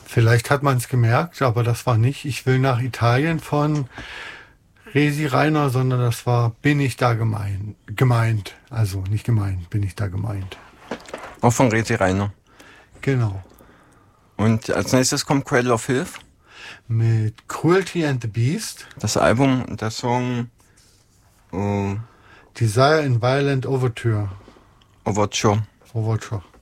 Vielleicht hat man es gemerkt, aber das war nicht Ich will nach Italien von Resi Reiner, sondern das war Bin ich da gemeint. Also nicht gemeint, bin ich da gemeint. Auch von Resi Reiner. Genau. Und als nächstes kommt Cradle of Filth. Mit Cruelty and the Beast. Das Album und der Song Desire in Violent Overture. Overture. Overture.